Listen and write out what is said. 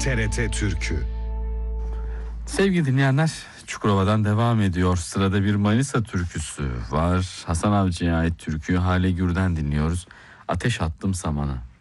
TRT Türkü. Sevgili dinleyenler, Çukurova'dan devam ediyor. Sırada bir Manisa türküsü var. Hasan Avcı'ya ait türküyü Hale Gür'den dinliyoruz. Ateş attım samana.